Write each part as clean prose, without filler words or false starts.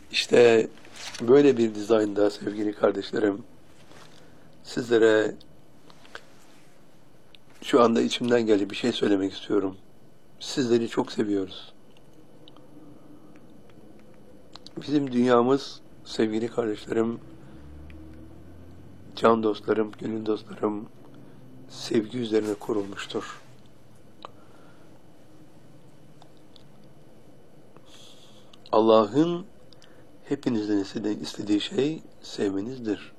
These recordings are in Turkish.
İşte böyle bir dizaynda sevgili kardeşlerim, sizlere şu anda içimden geldi bir şey söylemek istiyorum. Sizleri çok seviyoruz. Bizim dünyamız sevgili kardeşlerim, can dostlarım, gönül dostlarım, sevgi üzerine kurulmuştur. Allah'ın hepinizden istediği şey sevmenizdir.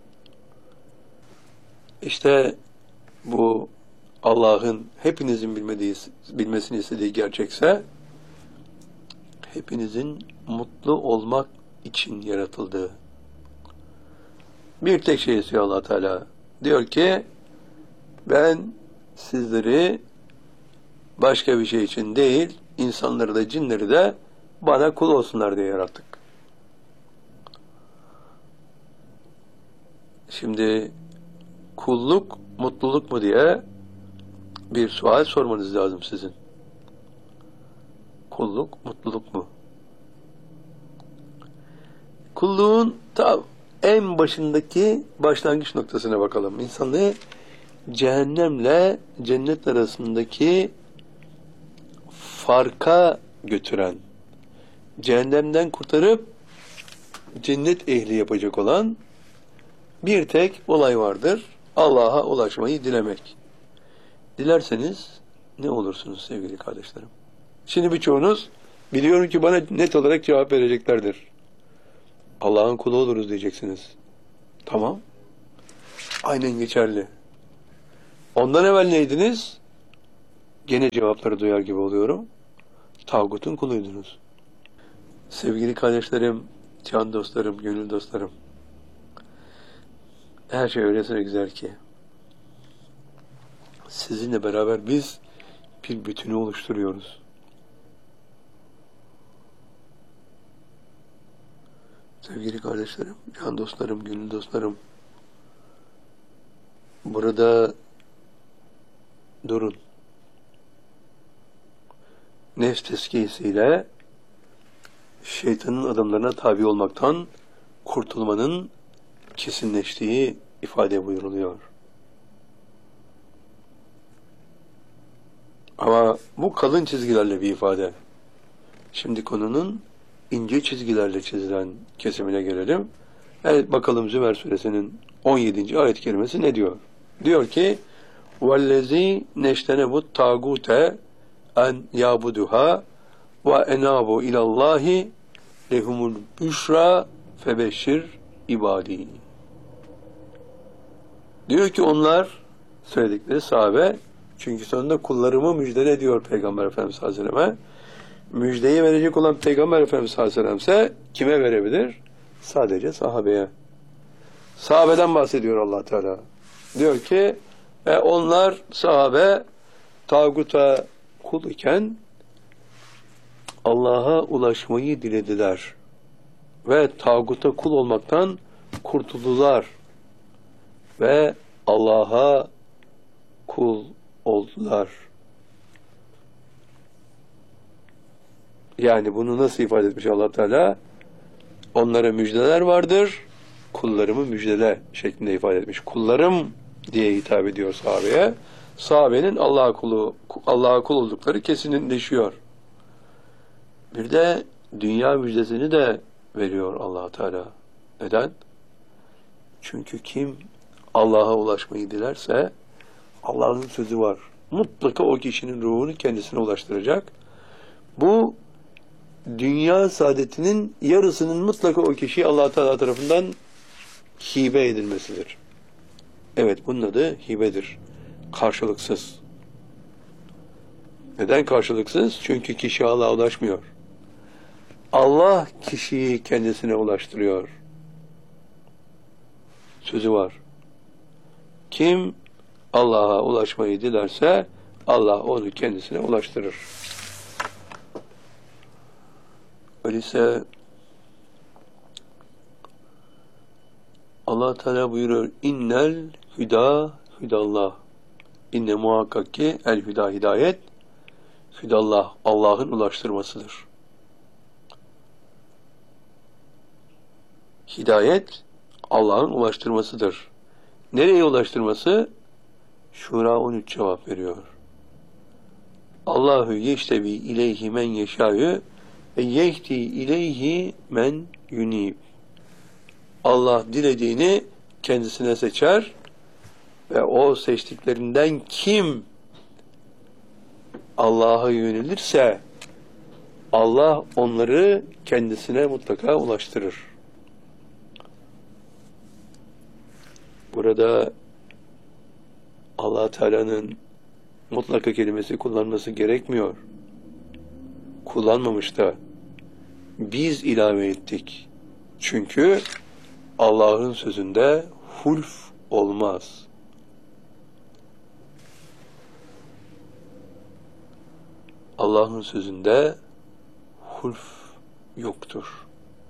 İşte bu Allah'ın hepinizin bilmesini istediği gerçekse, hepinizin mutlu olmak için yaratıldığı. Bir tek şey istiyor Allah Teala. Diyor ki, ben sizleri başka bir şey için değil, insanları da cinleri de bana kul olsunlar diye yarattık. Şimdi kulluk mutluluk mu diye bir sual sormanız lazım sizin. Kulluk mutluluk mu? Kulluğun en başındaki başlangıç noktasına bakalım. İnsanlığı cehennemle cennet arasındaki farka götüren, cehennemden kurtarıp cennet ehli yapacak olan bir tek olay vardır. Allah'a ulaşmayı dilemek. Dilerseniz ne olursunuz sevgili kardeşlerim? Şimdi birçoğunuz biliyorum ki bana net olarak cevap vereceklerdir. Allah'ın kulu oluruz diyeceksiniz. Tamam. Aynen geçerli. Ondan evvel neydiniz? Gene cevapları duyar gibi oluyorum. Tağutun kuluydunuz. Sevgili kardeşlerim, can dostlarım, gönül dostlarım. Her şey öylesine güzel ki. Sizinle beraber biz bir bütünü oluşturuyoruz. Sevgili kardeşlerim, can dostlarım, gönül dostlarım. Burada durun. Nefs tezkiyesiyle şeytanın adımlarına tabi olmaktan kurtulmanın kesinleştiği ifade buyuruluyor. Ama bu kalın çizgilerle bir ifade. Şimdi konunun ince çizgilerle çizilen kesimine gelelim. Evet, bakalım Zümer suresinin 17. ayet kerimesi ne diyor? Diyor ki وَالَّذ۪ي نَشْتَنَبُ التَّاغُوتَ اَنْ يَعْبُدُهَا وَاَنَابُوا اِلَى اللّٰهِ لَهُمُ الْبُشْرَى فَبَشِّرْ ibadi. Diyor ki onlar, söyledikleri sahabe, çünkü sonunda kullarımı müjdele diyor Peygamber Efendimiz Hazretlerine. Müjdeyi verecek olan Peygamber Efendimiz Hazretleri ise kime verebilir? Sadece sahabeye. Sahabeden bahsediyor Allah Teala. Diyor ki onlar sahabe tağuta kul iken Allah'a ulaşmayı dilediler ve tağuta kul olmaktan kurtuldular ve Allah'a kul oldular. Yani bunu nasıl ifade etmiş Allah Teala? Onlara müjdeler vardır, kullarımı müjdele şeklinde ifade etmiş. Kullarım diye hitap ediyor sahabeye. Sahabenin Allah'a kul oldukları kesinleşiyor. Bir de dünya müjdesini de veriyor Allah Teala. Neden? Çünkü kim Allah'a ulaşmayı dilerse Allah'ın sözü var. Mutlaka o kişinin ruhunu kendisine ulaştıracak. Bu dünya saadetinin yarısının mutlaka o kişiye Allah Teala tarafından hibe edilmesidir. Evet, bunun adı hibedir. Karşılıksız. Neden karşılıksız? Çünkü kişi Allah'a ulaşmıyor. Allah kişiyi kendisine ulaştırıyor. Sözü var. Kim Allah'a ulaşmayı dilerse Allah onu kendisine ulaştırır. Öyleyse Allah Teala buyuruyor innel hüda hüdallah. İnne muhakkak ki el hüda hidayet hüdallah Allah'ın ulaştırmasıdır. hidayet Allah'ın ulaştırmasıdır. Nereye ulaştırması? Şura 13 cevap veriyor. Allahu yeştebi ileyhi men yeşâ'yü ve yehdi ileyhi men yunib. Allah dilediğini kendisine seçer ve o seçtiklerinden kim Allah'a yönelirse Allah onları kendisine mutlaka ulaştırır. Burada Allah Teala'nın mutlaka kelimesi kullanması gerekmiyor. Kullanmamış da biz ilave ettik. Çünkü Allah'ın sözünde hulf olmaz. Allah'ın sözünde hulf yoktur.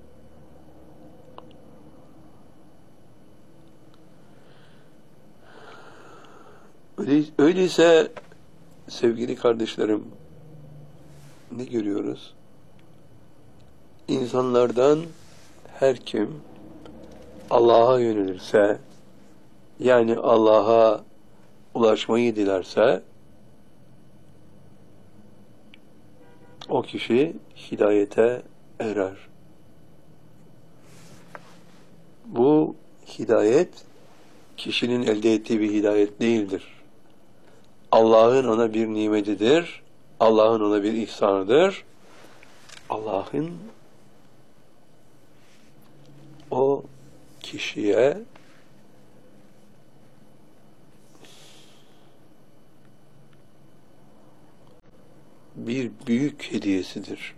Öyleyse sevgili kardeşlerim, ne görüyoruz? İnsanlardan her kim Allah'a yönelirse, yani Allah'a ulaşmayı dilerse, o kişi hidayete erer. Bu hidayet, kişinin elde ettiği bir hidayet değildir. Allah'ın ona bir nimetidir. Allah'ın ona bir ihsanıdır. Allah'ın o kişiye bir büyük hediyesidir.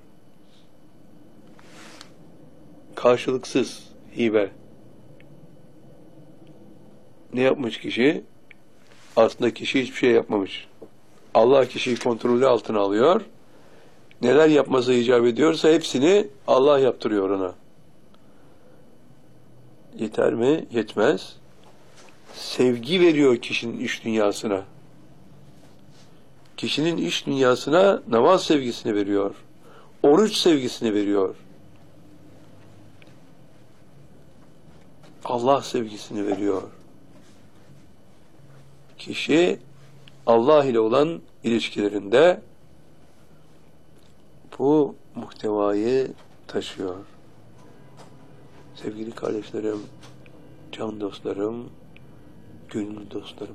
Karşılıksız hibe. Ne yapmış kişi? Aslında kişi hiçbir şey yapmamış. Allah kişiyi kontrolü altına alıyor. Neler yapması icap ediyorsa hepsini Allah yaptırıyor ona. Yeter mi? Yetmez. Sevgi veriyor kişinin iç dünyasına. Kişinin iç dünyasına namaz sevgisini veriyor. Oruç sevgisini veriyor. Allah sevgisini veriyor. Kişi Allah ile olan ilişkilerinde bu muhtevayı taşıyor. Sevgili kardeşlerim, can dostlarım, gönül dostlarım.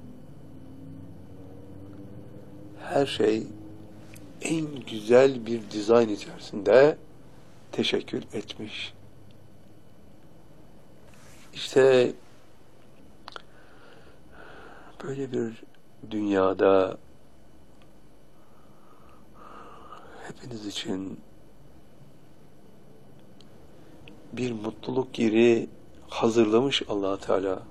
Her şey en güzel bir dizayn içerisinde teşekkür etmiş. İşte böyle bir dünyada hepiniz için bir mutluluk yeri hazırlamış Allah Teala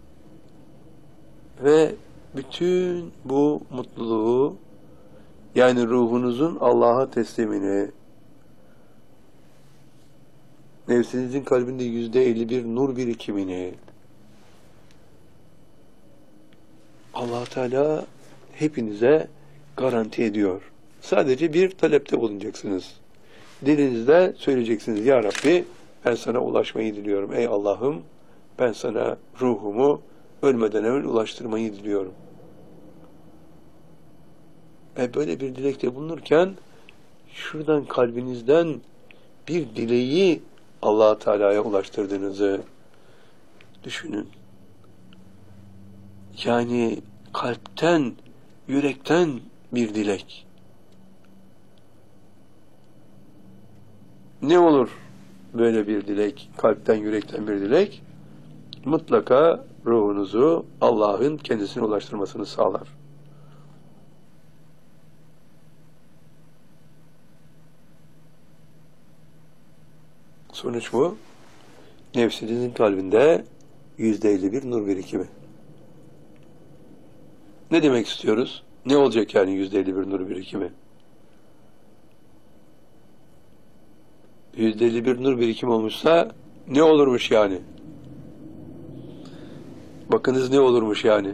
ve bütün bu mutluluğu, yani ruhunuzun Allah'a teslimini, nefsinizin kalbinde %51 nur birikimini Allah Teala hepinize garanti ediyor. Sadece bir talepte bulunacaksınız. Dilinizde söyleyeceksiniz: Ya Rabbi, ben sana ulaşmayı diliyorum. Ey Allah'ım, ben sana ruhumu ölmeden evvel ulaştırmayı diliyorum. Böyle bir dilekte bulunurken şuradan kalbinizden bir dileği Allah Teala'ya ulaştırdığınızı düşünün. Yani kalpten, yürekten bir dilek. Ne olur böyle bir dilek, kalpten, yürekten bir dilek? Mutlaka ruhunuzu Allah'ın kendisine ulaştırmasını sağlar. Sonuç bu. Nefsinizin kalbinde %51 nur birikimi. Ne demek istiyoruz? Ne olacak yani %51 nur birikimi? %51 nur birikimi olmuşsa ne olurmuş yani? Bakınız ne olurmuş yani?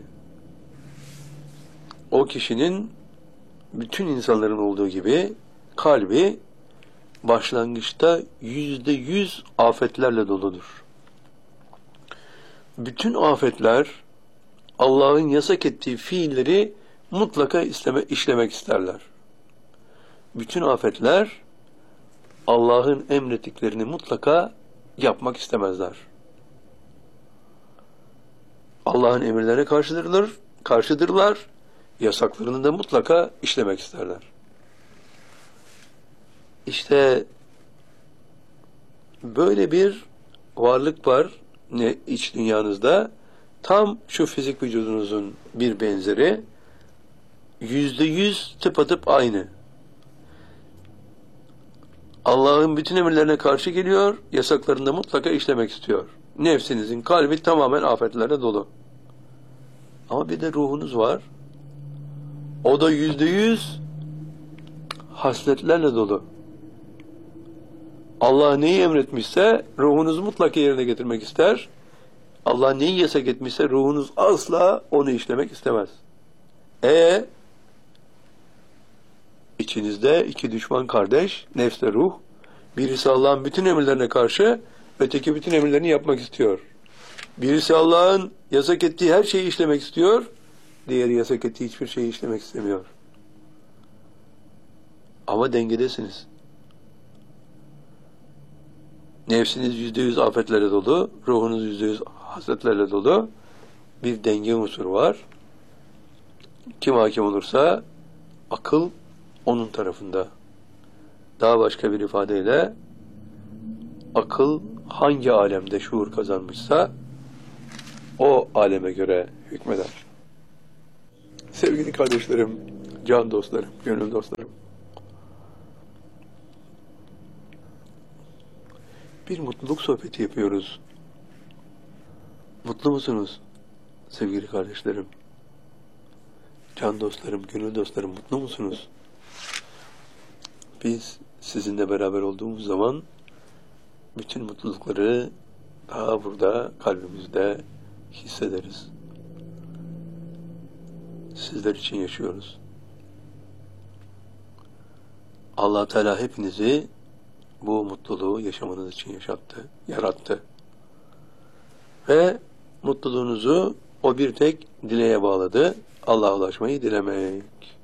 O kişinin, bütün insanların olduğu gibi, kalbi başlangıçta %100 afetlerle doludur. bütün afetler Allah'ın yasak ettiği fiilleri mutlaka işlemek isterler. Bütün afetler Allah'ın emrettiklerini mutlaka yapmak istemezler. Allah'ın emirlerine karşıdırlar, yasaklarını da mutlaka işlemek isterler. İşte böyle bir varlık var iç dünyanızda. Tam şu fizik vücudunuzun bir benzeri, %100 tıpatıp aynı. Allah'ın bütün emirlerine karşı geliyor, yasaklarını da mutlaka işlemek istiyor. Nefsinizin kalbi tamamen afetlerle dolu. Ama bir de ruhunuz var. O da %100 hasletlerle dolu. Allah neyi emretmişse ruhunuz mutlaka yerine getirmek ister. Allah neyi yasak etmişse ruhunuz asla onu işlemek istemez. İçinizde iki düşman kardeş, nefsle ruh, birisi Allah'ın bütün emirlerine karşı, öteki bütün emirlerini yapmak istiyor. Birisi Allah'ın yasak ettiği her şeyi işlemek istiyor, diğeri yasak ettiği hiçbir şeyi işlemek istemiyor. Ama dengedesiniz. Nefsiniz %100 afetlere dolu, ruhunuz %100 hasretlerle dolu. Bir denge unsuru var. Kim hakim olursa akıl onun tarafında. Daha başka bir ifadeyle akıl hangi alemde şuur kazanmışsa o aleme göre hükmeder. Sevgili kardeşlerim, can dostlarım, gönül dostlarım. Bir mutluluk sohbeti yapıyoruz. Mutlu musunuz sevgili kardeşlerim? Can dostlarım, gönül dostlarım, mutlu musunuz? Biz sizinle beraber olduğumuz zaman bütün mutlulukları daha burada kalbimizde hissederiz. Sizler için yaşıyoruz. Allah Teala hepinizi bu mutluluğu yaşamanız için yarattı. Ve mutluluğunuzu o bir tek dileğe bağladı. Allah'a ulaşmayı dilemek.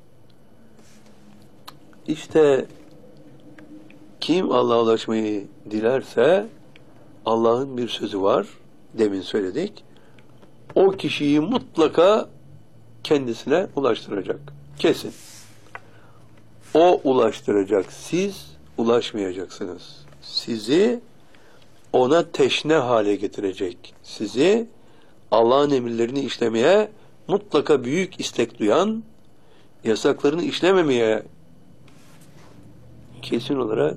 İşte kim Allah'a ulaşmayı dilerse Allah'ın bir sözü var. Demin söyledik. O kişiyi mutlaka kendisine ulaştıracak. Kesin. O ulaştıracak. Siz ulaşmayacaksınız. Sizi ona teşne hale getirecek. Sizi Allah'ın emirlerini işlemeye mutlaka büyük istek duyan, yasaklarını işlememeye kesin olarak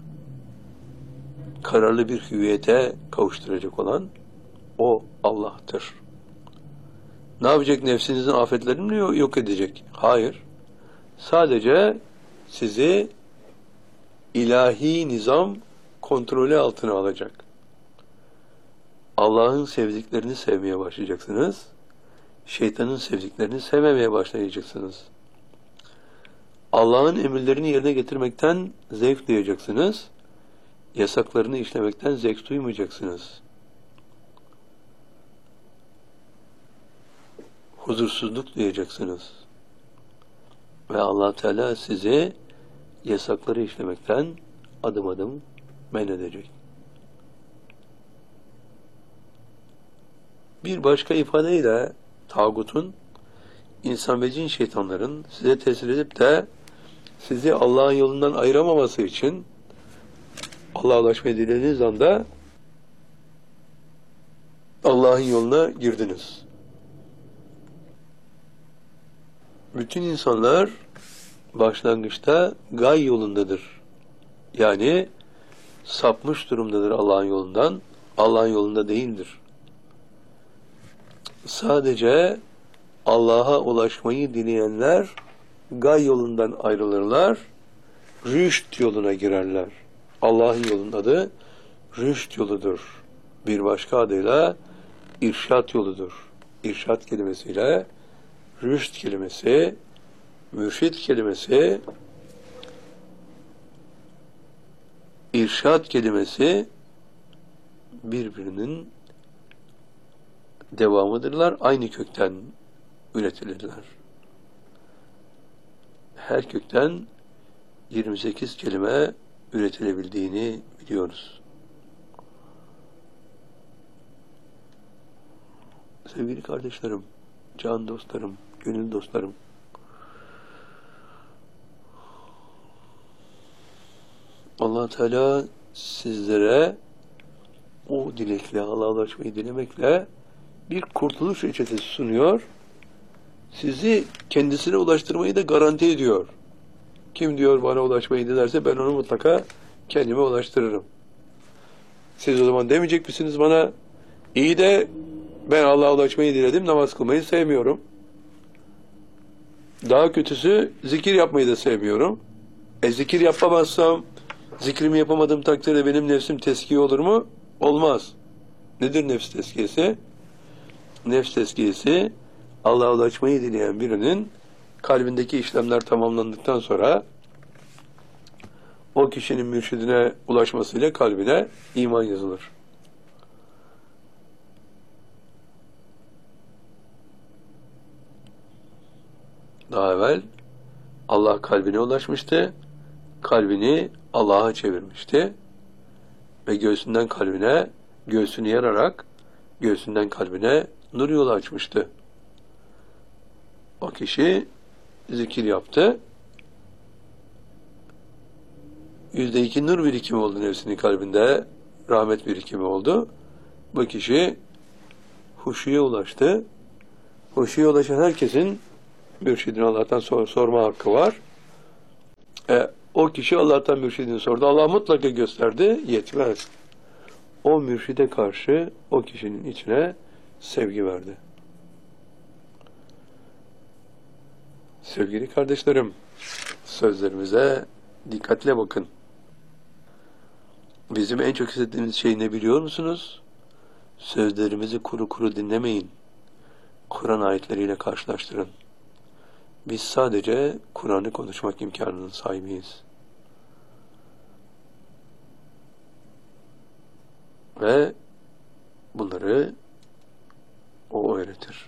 kararlı bir hüviyete kavuşturacak olan o Allah'tır. Ne yapacak? Nefsinizin afetlerini mi yok edecek? Hayır. Sadece sizi ilahi nizam kontrolü altına alacak. Allah'ın sevdiklerini sevmeye başlayacaksınız. Şeytanın sevdiklerini sevmemeye başlayacaksınız. Allah'ın emirlerini yerine getirmekten zevk duyacaksınız. Yasaklarını işlemekten zevk duymayacaksınız. Huzursuzluk duyacaksınız. Ve Allah Teala sizi yasakları işlemekten adım adım men edecek. Bir başka ifadeyle tağutun, insan ve cin şeytanların size tesir edip de sizi Allah'ın yolundan ayıramaması için Allah'a ulaşmayı dilediğiniz anda Allah'ın yoluna girdiniz. Bütün insanlar başlangıçta gay yolundadır. Yani sapmış durumdadır Allah'ın yolundan. Allah'ın yolunda değildir. Sadece Allah'a ulaşmayı dileyenler gay yolundan ayrılırlar, rüşt yoluna girerler. Allah'ın yolunun adı rüşt yoludur. Bir başka adıyla irşat yoludur. İrşat kelimesiyle rüşt kelimesi, mürşit kelimesi, irşat kelimesi birbirinin devamıdırlar. Aynı kökten üretilirler. Her kökten 28 kelime üretilebildiğini biliyoruz. Sevgili kardeşlerim, can dostlarım, gönül dostlarım, Allah Teala sizlere o dilekle, Allah'a ulaşmayı dilemekle bir kurtuluş reçetesi sunuyor. Sizi kendisine ulaştırmayı da garanti ediyor. Kim diyor bana ulaşmayı dilerse ben onu mutlaka kendime ulaştırırım. Siz o zaman demeyecek misiniz bana, iyi de ben Allah'a ulaşmayı diledim, namaz kılmayı sevmiyorum. Daha kötüsü zikir yapmayı da sevmiyorum. Zikir yapamazsam, zikrimi yapamadığım takdirde benim nefsim teskiye olur mu? Olmaz. Nedir nefs teskiyesi? Nefs teskiyesi, Allah'a ulaşmayı dileyen birinin kalbindeki işlemler tamamlandıktan sonra o kişinin mürşidine ulaşmasıyla kalbine iman yazılır. Daha evvel Allah kalbine ulaşmıştı, kalbini Allah'a çevirmişti ve göğsünden kalbine, göğsünü yararak göğsünden kalbine nur yolu açmıştı. O kişi zikir yaptı. %2 nur birikimi oldu nefsinin kalbinde, rahmet birikimi oldu. Bu kişi huşuya ulaştı. Huşuya ulaşan herkesin mürşidine Allah'tan sorma hakkı var. O kişi Allah'tan mürşidini sordu. Allah mutlaka gösterdi, yetmez. O mürşide karşı o kişinin içine sevgi verdi. Sevgili kardeşlerim, sözlerimize dikkatle bakın. Bizim en çok istediğimiz şey ne biliyor musunuz? Sözlerimizi kuru kuru dinlemeyin. Kur'an ayetleriyle karşılaştırın. Biz sadece Kur'an'ı konuşmak imkanının sahibiyiz. Ve bunları o öğretir.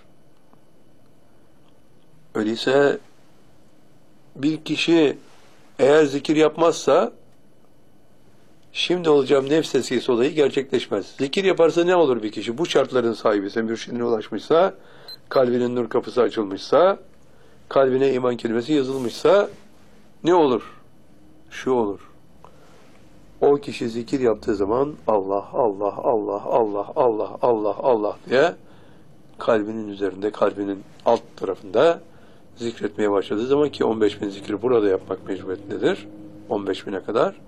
Öyleyse bir kişi eğer zikir yapmazsa şimdi olacağım nefs tezkiyesi olayı gerçekleşmez. Zikir yaparsa ne olur bir kişi? Bu şartların sahibi ise, mürşidine ulaşmışsa, kalbinin nur kapısı açılmışsa, kalbine iman kelimesi yazılmışsa ne olur? Şu olur. O kişi zikir yaptığı zaman Allah, Allah, Allah, Allah, Allah, Allah, Allah diye kalbinin üzerinde, kalbinin alt tarafında zikretmeye başladığı zaman, ki 15.000 zikri burada yapmak mecburiyetindedir. 15.000'e kadar.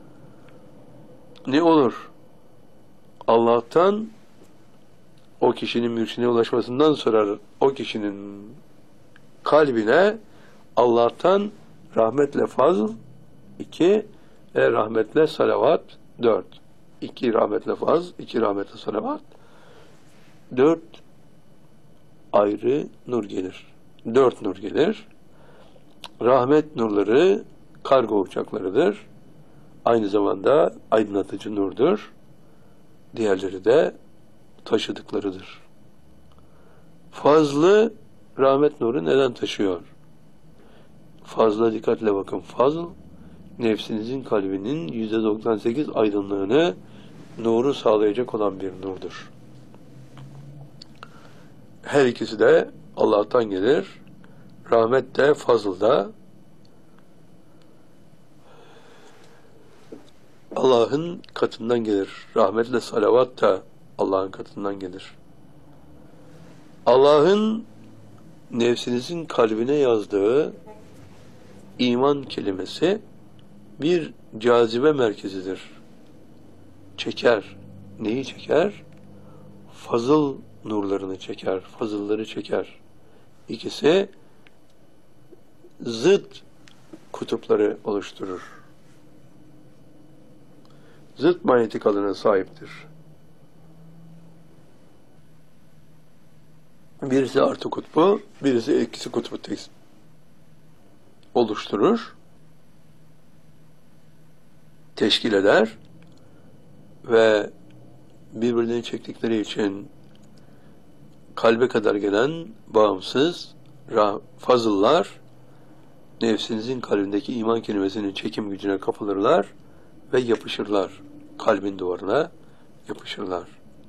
Ne olur? Allah'tan o kişinin mürşidine ulaşmasından sonra o kişinin kalbine Allah'tan rahmetle fazl 2 ve rahmetle salavat 4. 2 rahmetle fazl, 2 rahmetle salavat 4 ayrı nur gelir. 4 nur gelir. Rahmet nurları kargo uçaklarıdır. Aynı zamanda aydınlatıcı nurdur. Diğerleri de taşıdıklarıdır. Fazlı rahmet nuru neden taşıyor? Fazla dikkatle bakın. Fazl, nefsinizin kalbinin %98 aydınlığını, nuru sağlayacak olan bir nurdur. Her ikisi de Allah'tan gelir. Rahmet de, fazl da Allah'ın katından gelir. Rahmetle salavat da Allah'ın katından gelir. Allah'ın nefsinizin kalbine yazdığı iman kelimesi bir cazibe merkezidir. Çeker. Neyi çeker? Fazıl nurlarını çeker. Fazılları çeker. İkisi zıt kutupları oluşturur. Zıt manyetik alana sahiptir. Birisi artı kutbu, birisi eksi kutbu oluşturur, teşkil eder ve birbirlerini çektikleri için kalbe kadar gelen bağımsız fazıllar nefsinizin kalbindeki iman kelimesinin çekim gücüne kapılırlar ve yapışırlar. Kalbin duvarına yapışırlar.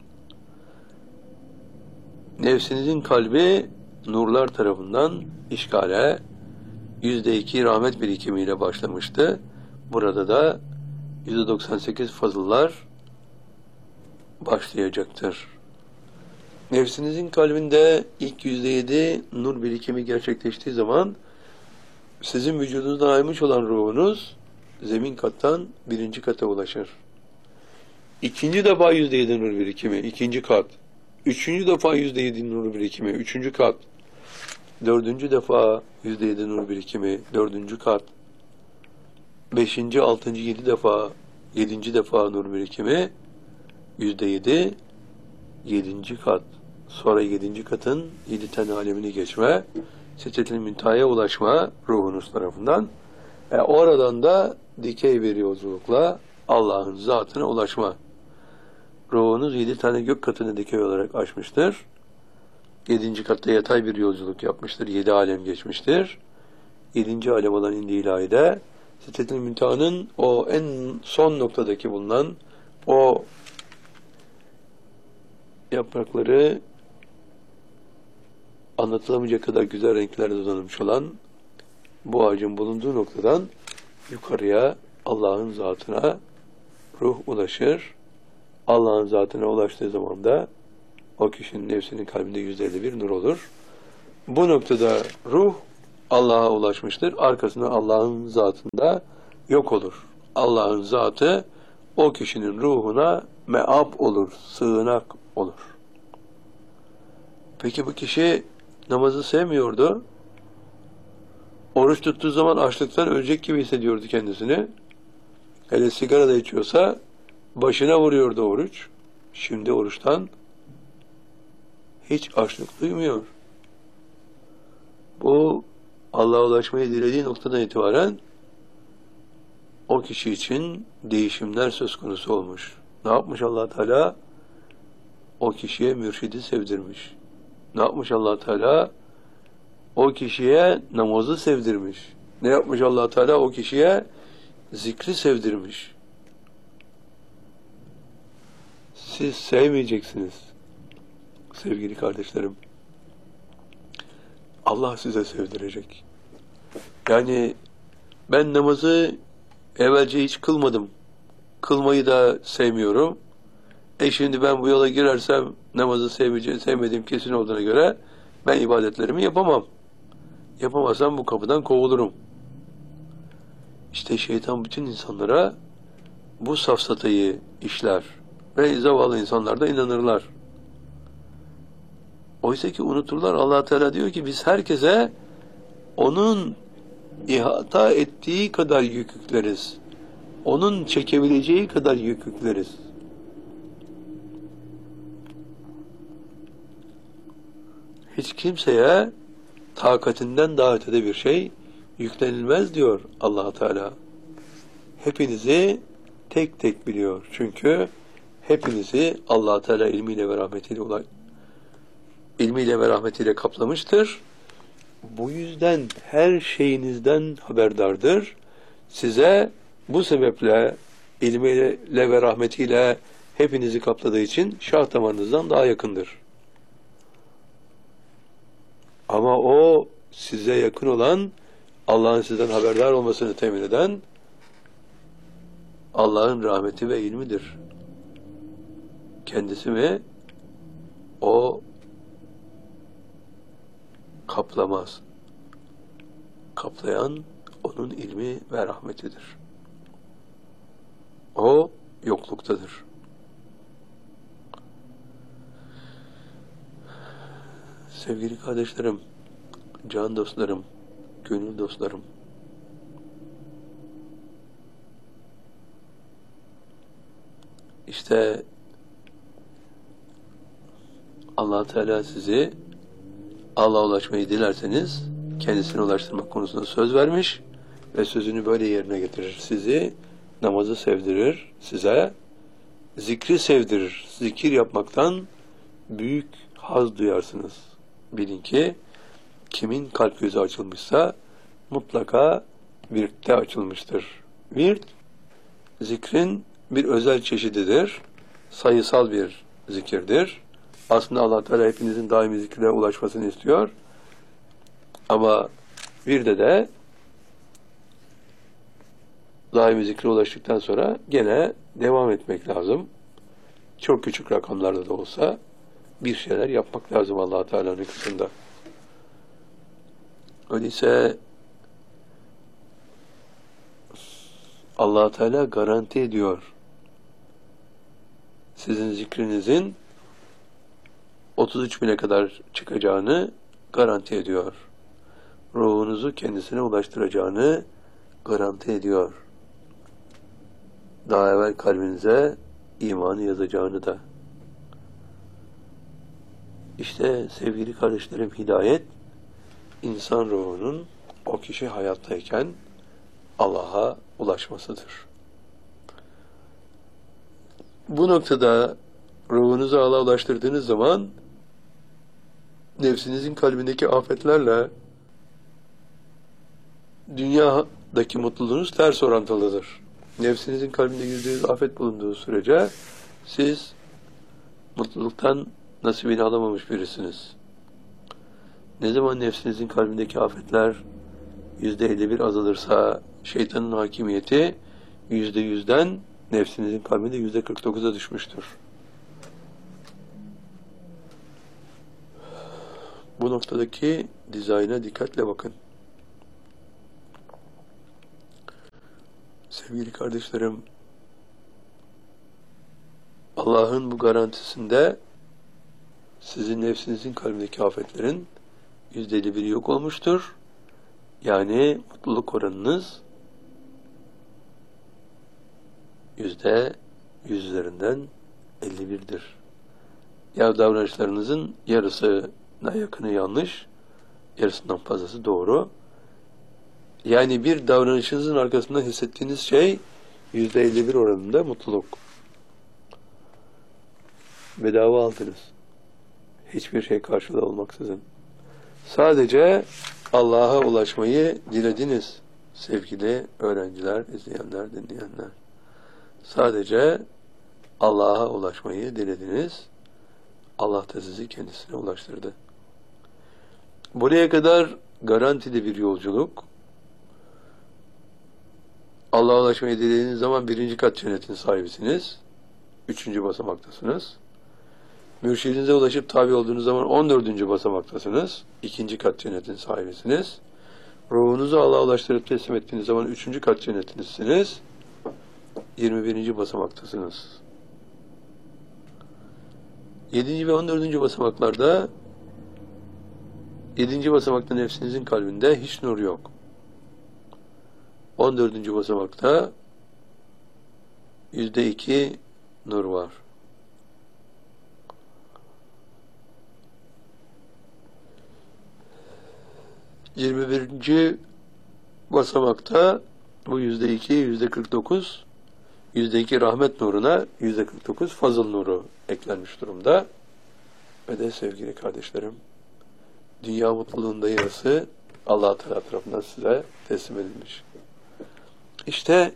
Nefsinizin kalbi nurlar tarafından işgale %2 rahmet birikimiyle başlamıştı. Burada da %98 fazıllar başlayacaktır. Nefsinizin kalbinde ilk %7 nur birikimi gerçekleştiği zaman sizin vücudunuzdan ayrılmış olan ruhunuz zemin kattan birinci kata ulaşır. İkinci defa %7 nur birikimi, ikinci kat. Üçüncü defa %7 nur birikimi, üçüncü kat. Dördüncü defa %7 nur birikimi, dördüncü kat. Beşinci, altıncı, yedinci defa nur birikimi, %7, yedinci kat. Sonra yedinci katın 7 tane alemini geçme, Sidret-i Münteha'ya ulaşma ruhunuz tarafından. Oradan da dikey bir yolculukla Allah'ın zatına ulaşma. Ruhunuz 7 tane gök katını dikey olarak aşmıştır. 7. katta yatay bir yolculuk yapmıştır. 7 alem geçmiştir. 7. alem olan indi ilahide Sidret-i Münteha'nın o en son noktadaki bulunan o yaprakları anlatılamayacak kadar güzel renklerde donanmış olan bu ağacın bulunduğu noktadan yukarıya Allah'ın zatına ruh ulaşır. Allah'ın zatına ulaştığı zaman da o kişinin nefsinin kalbinde %51 nur olur. Bu noktada ruh Allah'a ulaşmıştır. Arkasında Allah'ın zatında yok olur. Allah'ın zatı o kişinin ruhuna meab olur, sığınak olur. Peki bu kişi namazı sevmiyordu. Oruç tuttuğu zaman açlıktan ölecek gibi hissediyordu kendisini. Hele sigara da içiyorsa başına vuruyordu oruç. Şimdi oruçtan hiç açlık duymuyor. Bu Allah'a ulaşmayı dilediği noktadan itibaren o kişi için değişimler söz konusu olmuş. Ne yapmış Allah Teala? O kişiye mürşidi sevdirmiş. Ne yapmış Allah Teala? O kişiye namazı sevdirmiş. Ne yapmış Allah Teala? O kişiye zikri sevdirmiş. Siz sevmeyeceksiniz sevgili kardeşlerim. Allah size sevdirecek. Yani ben namazı evvelce hiç kılmadım. Kılmayı da sevmiyorum. Şimdi ben bu yola girersem namazı sevmediğim kesin olduğuna göre ben ibadetlerimi yapamam. Yapamazsam bu kapıdan kovulurum. İşte şeytan bütün insanlara bu safsatayı işler ve zavallı insanlar da inanırlar. Oysa ki unuturlar. Allah Teala diyor ki biz herkese onun ihata ettiği kadar yük yükleriz. Onun çekebileceği kadar yük yükleriz. Hiç kimseye takatinden daha ötede bir şey yüklenilmez diyor Allah Teala. Hepinizi tek tek biliyor. Çünkü hepinizi Allah Teala ilmiyle ve rahmetiyle kaplamıştır. Bu yüzden her şeyinizden haberdardır. Size bu sebeple ilmiyle ve rahmetiyle hepinizi kapladığı için şah damarınızdan daha yakındır. Ama o size yakın olan, Allah'ın sizden haberdar olmasını temin eden Allah'ın rahmeti ve ilmidir. Kendisi mi? O kaplamaz. Kaplayan onun ilmi ve rahmetidir. O yokluktadır. Sevgili kardeşlerim, can dostlarım, gönül dostlarım, işte Allah Teala sizi Allah'a ulaşmayı dilerseniz kendisine ulaştırmak konusunda söz vermiş ve sözünü böyle yerine getirir. Sizi namazı sevdirir, size zikri sevdirir. Zikir yapmaktan büyük haz duyarsınız. Bilin ki kimin kalp gözü açılmışsa mutlaka virtte açılmıştır. Virt, zikrin bir özel çeşididir. Sayısal bir zikirdir. Aslında Allah Teala hepinizin daimi zikre ulaşmasını istiyor. Ama virde de daimi zikre ulaştıktan sonra gene devam etmek lazım. Çok küçük rakamlarda da olsa bir şeyler yapmak lazım Allah Teala'nın kısmında. Öyleyse Allah Teala garanti ediyor. Sizin zikrinizin 33 bine kadar çıkacağını garanti ediyor. Ruhunuzu kendisine ulaştıracağını garanti ediyor. Daha evvel kalbinize imanı yazacağını da. İşte sevgili kardeşlerim, hidayet insan ruhunun o kişi hayattayken Allah'a ulaşmasıdır. Bu noktada ruhunuzu Allah'a ulaştırdığınız zaman nefsinizin kalbindeki afetlerle dünyadaki mutluluğunuz ters orantılıdır. Nefsinizin kalbinde %100 afet bulunduğu sürece siz mutluluktan nasibini alamamış birisiniz. Ne zaman nefsinizin kalbindeki afetler %51 azalırsa şeytanın hakimiyeti %100'den nefsinizin kalbinde %49'a düşmüştür. Bu noktadaki dizayna dikkatle bakın. Sevgili kardeşlerim, Allah'ın bu garantisinde sizin nefsinizin kalbindeki afetlerin %51'i yok olmuştur. Yani mutluluk oranınız %100 üzerinden 51'dir. Ya davranışlarınızın yarısına yakını yanlış, yarısından fazlası doğru. Yani bir davranışınızın arkasında hissettiğiniz şey %51 oranında mutluluk. Bedava aldınız. Hiçbir şey karşılığı olmaksızın. Sadece Allah'a ulaşmayı dilediniz. Sevgili öğrenciler, izleyenler, dinleyenler. Sadece Allah'a ulaşmayı dilediniz. Allah da sizi kendisine ulaştırdı. Buraya kadar garantili bir yolculuk. Allah'a ulaşmayı dilediğiniz zaman 1. kat cennetin sahibisiniz. 3. basamaktasınız. Mürşidinize ulaşıp tabi olduğunuz zaman 14. basamaktasınız. 2. kat cennetin sahibisiniz. Ruhunuzu Allah'a ulaştırıp teslim ettiğiniz zaman 3. kat cennetinizsiniz. 21. basamaktasınız. 7. ve 14. basamaklarda 7. basamakta nefsinizin kalbinde hiç nur yok. 14. basamakta %2 nur var. 21. basamakta bu %2, %49, %2 rahmet nuruna %49 fazıl nuru eklenmiş durumda. Ve de sevgili kardeşlerim, dünya mutluluğunda yarısı Allah Teala tarafından size teslim edilmiş. İşte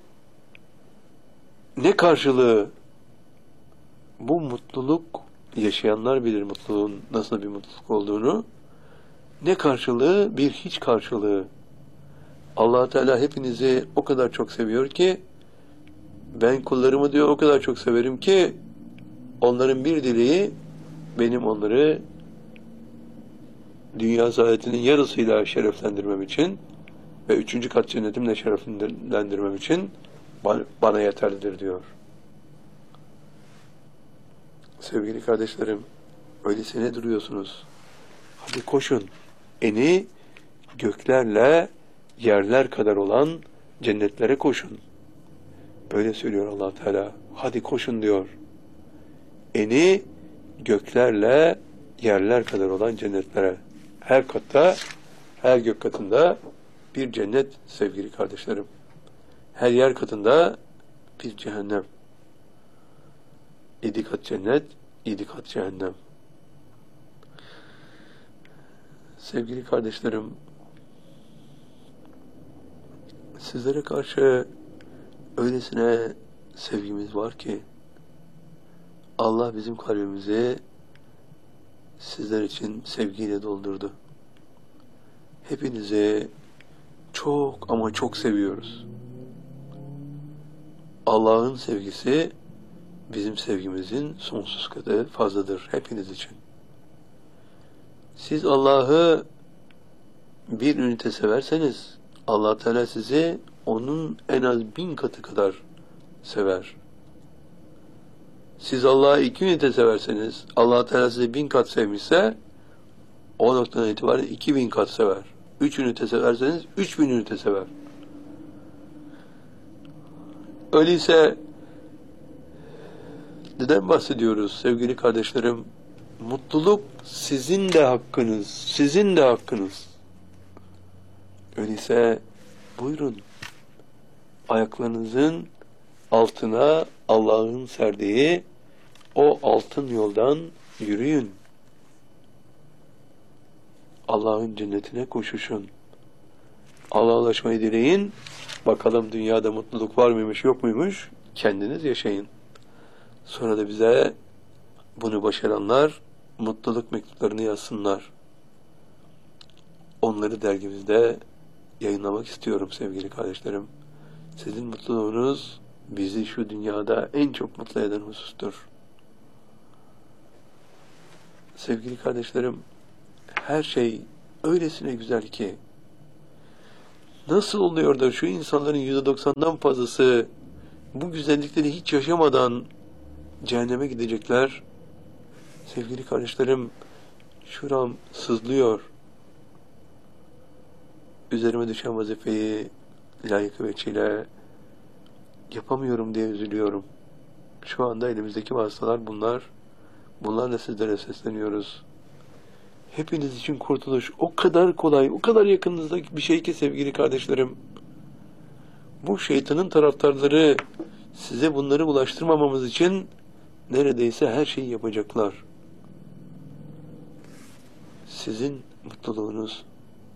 ne karşılığı bu mutluluk, yaşayanlar bilir mutluluğun nasıl bir mutluluk olduğunu. Ne karşılığı? Bir hiç karşılığı. Allah Teala hepinizi o kadar çok seviyor ki, ben kullarımı diyor o kadar çok severim ki onların bir dileği benim onları dünya saadetinin yarısıyla şereflendirmem için ve 3. kat cennetimle şereflendirmem için bana yeterlidir diyor. Sevgili kardeşlerim, öyleyse ne duruyorsunuz? Hadi koşun. Eni göklerle yerler kadar olan cennetlere koşun. Böyle söylüyor Allah Teala. Hadi koşun diyor. Eni göklerle yerler kadar olan cennetlere. Her katta, her gök katında bir cennet sevgili kardeşlerim. Her yer katında bir cehennem. 7 kat cennet, 7 kat cehennem. Sevgili kardeşlerim, sizlere karşı öylesine sevgimiz var ki Allah bizim kalbimizi sizler için sevgiyle doldurdu. Hepinizi çok ama çok seviyoruz. Allah'ın sevgisi bizim sevgimizin sonsuz katı fazladır hepiniz için. Siz Allah'ı bir ünite severseniz Allah Teala sizi onun en az 1000 katı kadar sever. Siz Allah'ı 2 ünite severseniz Allah Teala sizi 1000 kat sevmişse o noktadan itibaren 2000 kat sever. 3 ünite severseniz 3000 ünite sever. Öyleyse neden bahsediyoruz sevgili kardeşlerim? Mutluluk sizin de hakkınız, sizin de hakkınız. Öyleyse buyurun, ayaklarınızın altına Allah'ın serdiği o altın yoldan yürüyün. Allah'ın cennetine koşuşun. Allah'a ulaşmayı dileyin. Bakalım dünyada mutluluk var mıymış yok muymuş? Kendiniz yaşayın. Sonra da bize bunu başaranlar mutluluk mektuplarını yazsınlar. Onları dergimizde yayınlamak istiyorum sevgili kardeşlerim. Sizin mutluluğunuz bizi şu dünyada en çok mutlu eden husustur. Sevgili kardeşlerim, her şey öylesine güzel ki nasıl oluyor da şu insanların %90'dan fazlası bu güzellikleri hiç yaşamadan cehenneme gidecekler? Sevgili kardeşlerim, şuram sızlıyor. Üzerime düşen vazifeyi layıkı veçile yapamıyorum diye üzülüyorum. Şu anda elimizdeki vasıtalar bunlar. Bunlarla sizlere sesleniyoruz. Hepiniz için kurtuluş o kadar kolay, o kadar yakınınızda bir şey ki sevgili kardeşlerim. Bu şeytanın taraftarları size bunları ulaştırmamamız için neredeyse her şeyi yapacaklar. Sizin mutluluğunuz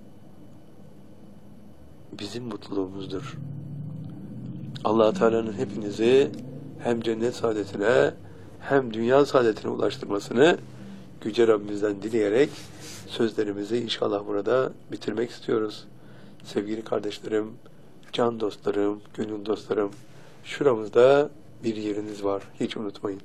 bizim mutluluğumuzdur. Allah Teala'nın hepinizi hem cennet saadetine hem dünya saadetine ulaştırmasını Yüce Rabbimizden dileyerek sözlerimizi inşallah burada bitirmek istiyoruz. Sevgili kardeşlerim, can dostlarım, gönül dostlarım, şuramızda bir yeriniz var. Hiç unutmayın.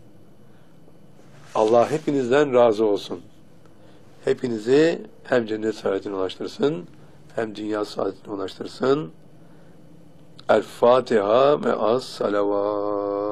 Allah hepinizden razı olsun. Hepinizi hem cennet saadetine ulaştırsın, hem dünya saadetine ulaştırsın. El Fatiha me'as salavat.